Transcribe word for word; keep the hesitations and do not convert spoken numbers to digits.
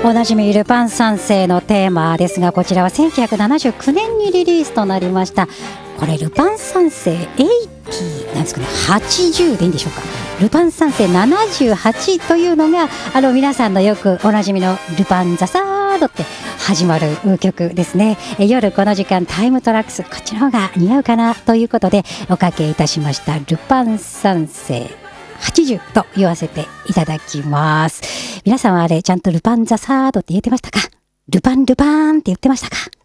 おなじみルパン三世のテーマですが、こちらはせんきゅうひゃくななじゅうきゅうねんにリリースとなりました。これルパン三世はちじゅうなんですかね、はちじゅうでいいんでしょうか。ルパン三世ななじゅうはちというのがあの皆さんのよくおなじみのルパンザサードって始まる曲ですね。え夜この時間タイムトラックス、こっちの方が似合うかなということでおかけいたしました。ルパン三世はちじゅうと言わせていただきます。皆さんはあれちゃんとルパンザサードって言ってましたか？ルパンルパンって言ってましたか？